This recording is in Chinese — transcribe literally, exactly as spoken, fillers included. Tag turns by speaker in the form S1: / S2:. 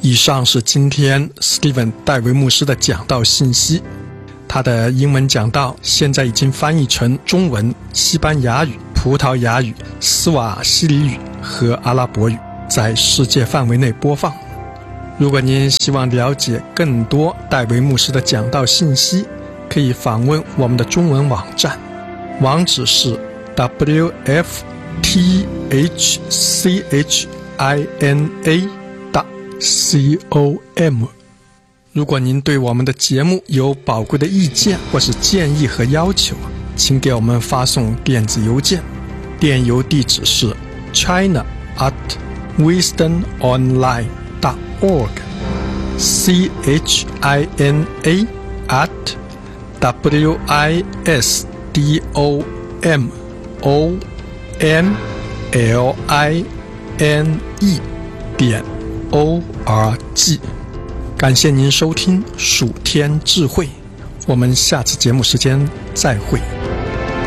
S1: 以上是今天 Steven 戴维牧师的讲道信息。他的英文讲道现在已经翻译成中文、西班牙语、葡萄牙语、斯瓦希里语和阿拉伯语，在世界范围内播放。如果您希望了解更多戴维牧师的讲道信息，可以访问我们的中文网站，网址是 w f t h c h i n a 点 com。 如果您对我们的节目有宝贵的意见或是建议和要求，请给我们发送电子邮件，电邮地址是 china at wisdomonline dot org c h i n a at w i s d o m o n l i n e 点 o r g。 感谢您收听属天智慧，我们下次节目时间再会。